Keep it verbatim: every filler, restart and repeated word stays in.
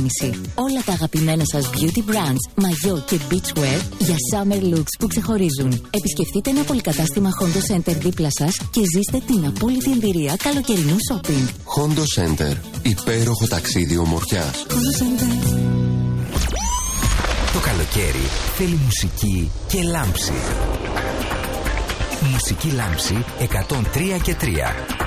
αναβάθμιση. Όλα τα αγαπημένα σας beauty brands, μαγιό και beachwear για summer looks που ξεχωρίζουν. Επισκεφτείτε ένα πολυκατάστημα Hondo Center δίπλα σας και ζήστε την απόλυτη εμπειρία καλοκαιρινού shopping. Hondo Center. Υπέροχο ταξίδι ομορφιάς. Το καλοκαίρι θέλει μουσική και λάμψη. Μουσική λάμψη εκατόν τρία και τρία.